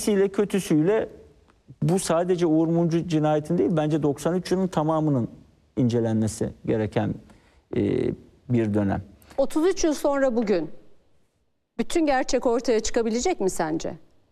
iyisiyle kötüsüyle bu sadece Uğur Mumcu cinayetinin değil, bence 93 yılın tamamının incelenmesi gereken bir dönem. 33 yıl sonra bugün bütün gerçek ortaya çıkabilecek mi sence?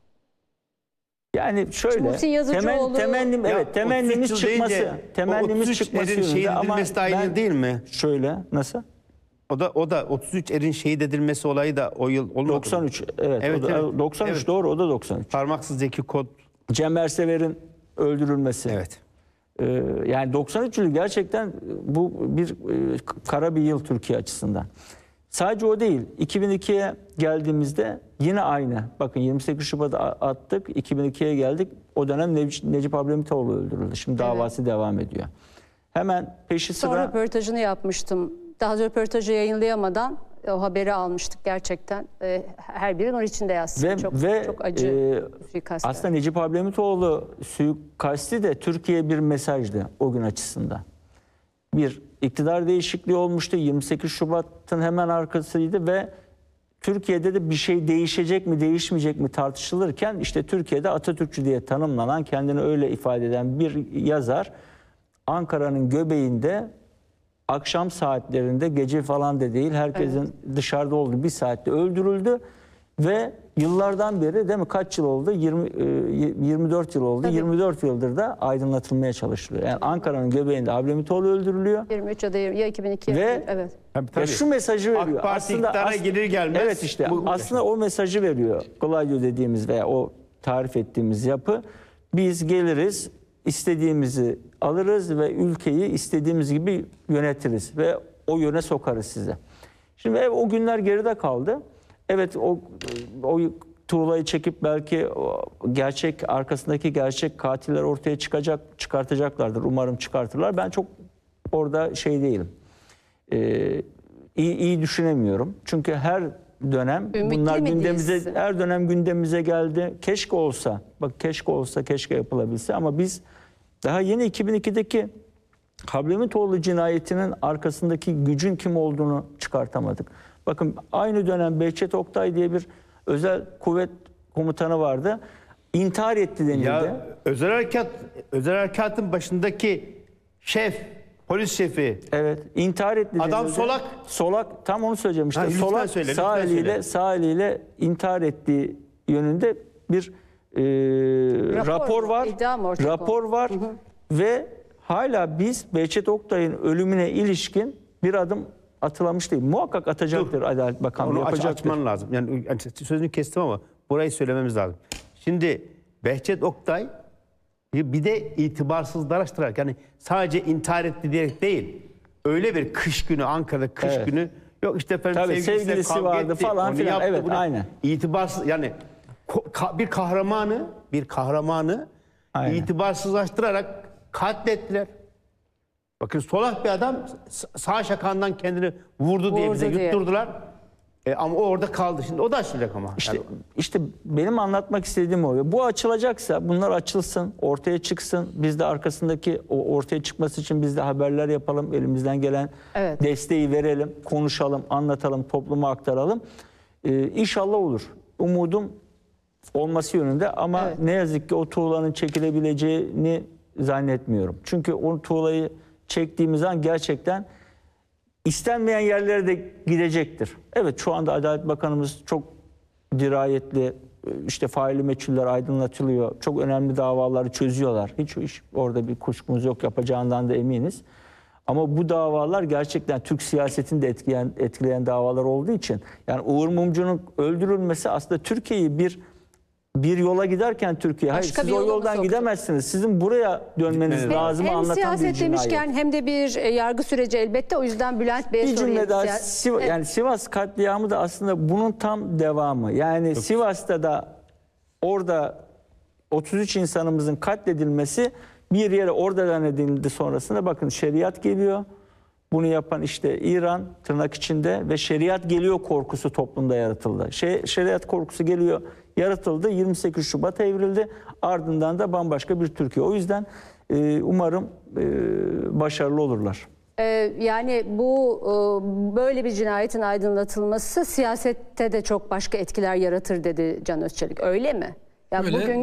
Yani şöyle temennimiz çıkması yönünde ama ben, değil mi? Şöyle nasıl? O da 33 erin şehit edilmesi olayı da o yıl olmadı 93 mı? evet 93 evet. Doğru, o da 93. Parmaksız Zeki Kod. Cem Ersever'in öldürülmesi. Evet. Yani 93 yılı gerçekten bu bir kara bir yıl Türkiye açısından. Sadece o değil. 2002'ye geldiğimizde yine aynı. Bakın 28 Şubat'ı attık. 2002'ye geldik. O dönem Necip Ablemitoğlu öldürüldü. Şimdi davası devam ediyor. Hemen peşi sıra... Sonra röportajını yapmıştım. Daha röportajı yayınlayamadan o haberi almıştık gerçekten. Her biri onun içinde yazsın. Çok acı suikastler. Aslında Necip Ablemitoğlu suikasti de Türkiye'ye bir mesajdı o gün açısından. Bir iktidar değişikliği olmuştu. 28 Şubat'ın hemen arkasıydı ve Türkiye'de de bir şey değişecek mi değişmeyecek mi tartışılırken işte Türkiye'de Atatürkçü diye tanımlanan, kendini öyle ifade eden bir yazar Ankara'nın göbeğinde akşam saatlerinde, gece falan da değil, herkesin dışarıda olduğu bir saatte öldürüldü ve yıllardan beri, değil mi, kaç yıl oldu? 24 yıl oldu. Tabii. 24 yıldır da aydınlatılmaya çalışılıyor. Yani Ankara'nın göbeğinde Ablemitoğlu öldürülüyor. 23 ya 2002 ve evet. Ve şu mesajı veriyor. AK Parti iktidara gelir gelmez. Evet işte aslında o mesajı veriyor. Gladio dediğimiz veya o tarif ettiğimiz yapı. Biz geliriz, istediğimizi alırız ve ülkeyi istediğimiz gibi yönetiriz ve o yöne sokarız size. Şimdi o günler geride kaldı. Evet, o tuğlayı çekip belki arkasındaki gerçek katiller ortaya çıkartacaklardır. Umarım çıkartırlar. Ben çok orada şey değilim. İyi düşünemiyorum. Çünkü her dönem bunlar gündemimize geldi. Keşke olsa. Bak keşke yapılabilse ama biz daha yeni 2002'deki Hablemitoğlu cinayetinin arkasındaki gücün kim olduğunu çıkartamadık. Bakın aynı dönem Behçet Oktay diye bir özel kuvvet komutanı vardı. İntihar etti denildi. Ya özel harekatın başındaki şef, polis şefi. Evet, intihar etti denildi. Adam Solak, tam onu söyleyeceğim işte. Solak sağ eliyle intihar ettiği yönünde bir rapor var. Hı hı. Ve hala biz Behçet Oktay'ın ölümüne ilişkin bir adım atılamış değil. Muhakkak atacaktır Adalet Bakanlığı, yapacaktır. Açman lazım. Yani sözünü kestim ama burayı söylememiz lazım. Şimdi Behçet Oktay bir de itibarsızlaştırarak, yani sadece intihar etti diyerek değil. Öyle bir kış günü, Ankara'da kış günü, yok işte efendim sevgilisi vardı etti, falan filan. Evet, aynen. İtibarsız, yani bir kahramanı itibarsızlaştırarak katlettiler. Bakın solak bir adam sağ şakandan kendini vurdu diye bize yutturdular. Ama o orada kaldı. Şimdi o da açılacak ama. İşte benim anlatmak istediğim o. Bu açılacaksa bunlar açılsın, ortaya çıksın. Biz de arkasındaki o ortaya çıkması için biz de haberler yapalım. Elimizden gelen desteği verelim, konuşalım, anlatalım, topluma aktaralım. İnşallah olur. Umudum olması yönünde ama ne yazık ki o tuğlanın çekilebileceğini zannetmiyorum. Çünkü o tuğlayı çektiğimiz an gerçekten istenmeyen yerlere de gidecektir. Evet, şu anda Adalet Bakanımız çok dirayetli, işte faili meçhuller aydınlatılıyor. Çok önemli davaları çözüyorlar. Hiç orada bir kuşkumuz yok, yapacağından da eminiz. Ama bu davalar gerçekten Türk siyasetini de etkileyen davalar olduğu için, yani Uğur Mumcu'nun öldürülmesi aslında Türkiye'yi bir yola giderken hayır siz o yoldan gidemezsiniz. Sizin buraya dönmeniz lazım anlatan bir cinayet. Hem siyaset demişken hem de bir yargı süreci elbette. O yüzden Bülent Bey'e sorayım. Bir cümle daha, yani Sivas katliamı da aslında bunun tam devamı. Yani Sivas'ta da orada 33 insanımızın katledilmesi bir yere oradan edildi, sonrasında bakın şeriat geliyor. Bunu yapan işte İran tırnak içinde ve şeriat geliyor korkusu toplumda yaratıldı. Şeriat korkusu geliyor, yaratıldı. 28 Şubat evrildi. Ardından da bambaşka bir Türkiye. O yüzden umarım başarılı olurlar. Yani bu böyle bir cinayetin aydınlatılması siyasette de çok başka etkiler yaratır dedi Can Özçelik. Öyle mi? Ya bugün